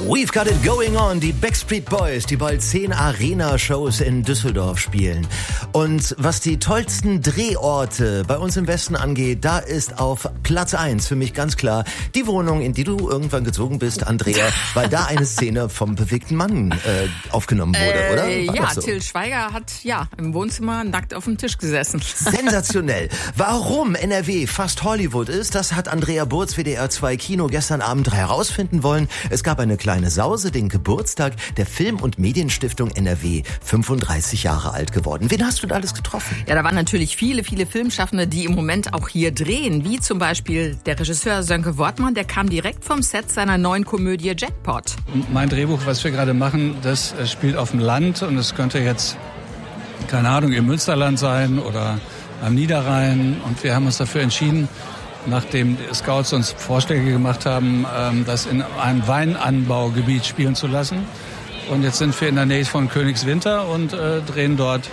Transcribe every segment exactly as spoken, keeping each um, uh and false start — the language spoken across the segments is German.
We've got it going on, die Backstreet Boys, die bald zehn Arena-Shows in Düsseldorf spielen. Und was die tollsten Drehorte bei uns im Westen angeht, da ist auf Platz eins für mich ganz klar die Wohnung, in die du irgendwann gezogen bist, Andrea, weil da eine Szene vom bewegten Mann äh, aufgenommen wurde, äh, oder? War ja, so? Till Schweiger hat ja im Wohnzimmer nackt auf dem Tisch gesessen. Sensationell. Warum N R W fast Hollywood ist, das hat Andrea Burz, W D R zwei Kino, gestern Abend herausfinden wollen. Es gab eine kleine Sause, den Geburtstag der Film- und Medienstiftung N R W, fünfunddreißig Jahre alt geworden. Wen hast du da alles getroffen? Ja, da waren natürlich viele, viele Filmschaffende, die im Moment auch hier drehen, wie zum Beispiel der Regisseur Sönke Wortmann, der kam direkt vom Set seiner neuen Komödie Jackpot. Mein Drehbuch, was wir gerade machen, das spielt auf dem Land und es könnte jetzt, keine Ahnung, im Münsterland sein oder am Niederrhein, und wir haben uns dafür entschieden, nachdem die Scouts uns Vorschläge gemacht haben, das in einem Weinanbaugebiet spielen zu lassen. Und jetzt sind wir in der Nähe von Königswinter und äh, drehen dort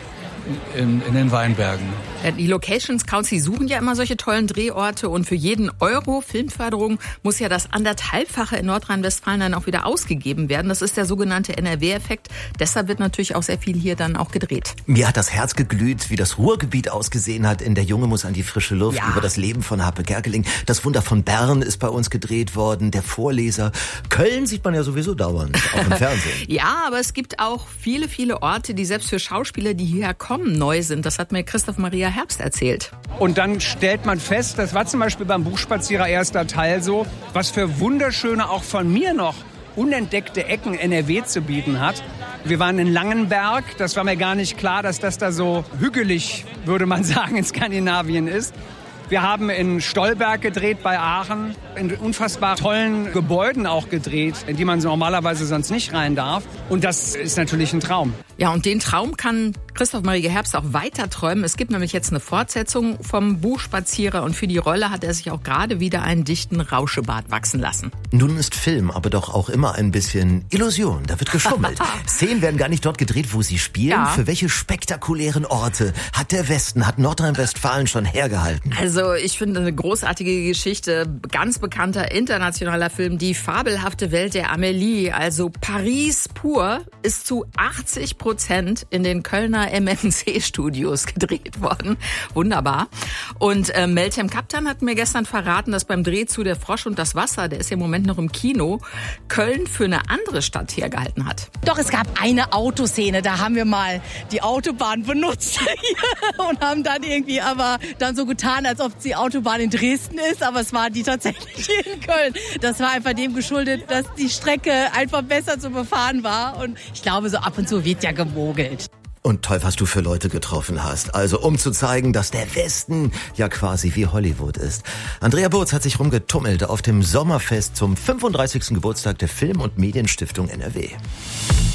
in, in den Weinbergen. Die Location Scouts, die suchen ja immer solche tollen Drehorte, und für jeden Euro Filmförderung muss ja das anderthalbfache in Nordrhein-Westfalen dann auch wieder ausgegeben werden. Das ist der sogenannte N R W-Effekt. Deshalb wird natürlich auch sehr viel hier dann auch gedreht. Mir hat das Herz geglüht, wie das Ruhrgebiet ausgesehen hat. In Der Junge muss an die frische Luft, ja. Über das Leben von Happe Kerkeling. Das Wunder von Bern ist bei uns gedreht worden. Der Vorleser. Köln sieht man ja sowieso dauernd, auch im Fernsehen. Ja, aber es gibt auch viele, viele Orte, die selbst für Schauspieler, die hierher kommen, neu sind. Das hat mir Christoph Maria Herbst erzählt. Und dann stellt man fest, das war zum Beispiel beim Buchspazierer erster Teil so, was für wunderschöne, auch von mir noch unentdeckte Ecken N R W zu bieten hat. Wir waren in Langenberg, das war mir gar nicht klar, dass das da so hügelig, würde man sagen, in Skandinavien ist. Wir haben in Stolberg gedreht bei Aachen, in unfassbar tollen Gebäuden auch gedreht, in die man normalerweise sonst nicht rein darf. Und das ist natürlich ein Traum. Ja, und den Traum kann Christoph Maria Herbst auch weiter träumen. Es gibt nämlich jetzt eine Fortsetzung vom Buchspazierer, und für die Rolle hat er sich auch gerade wieder einen dichten Rauschebart wachsen lassen. Nun ist Film aber doch auch immer ein bisschen Illusion. Da wird geschummelt. Szenen werden gar nicht dort gedreht, wo sie spielen. Ja. Für welche spektakulären Orte hat der Westen, hat Nordrhein-Westfalen schon hergehalten? Also ich finde eine großartige Geschichte. Ganz bekannter internationaler Film, Die fabelhafte Welt der Amélie. Also Paris pur ist zu achtzig Prozent in den Kölner M M C-Studios gedreht worden. Wunderbar. Und äh, Meltem Kaptan hat mir gestern verraten, dass beim Dreh zu Der Frosch und das Wasser, der ist ja im Moment noch im Kino, Köln für eine andere Stadt hergehalten hat. Doch, es gab eine Autoszene, da haben wir mal die Autobahn benutzt und haben dann irgendwie aber dann so getan, als ob die Autobahn in Dresden ist, aber es war die tatsächlich hier in Köln. Das war einfach dem geschuldet, dass die Strecke einfach besser zu befahren war, und ich glaube, so ab und zu wird ja gemogelt. Und toll, was du für Leute getroffen hast. Also um zu zeigen, dass der Westen ja quasi wie Hollywood ist. Andrea Burz hat sich rumgetummelt auf dem Sommerfest zum fünfunddreißigsten Geburtstag der Film- und Medienstiftung N R W.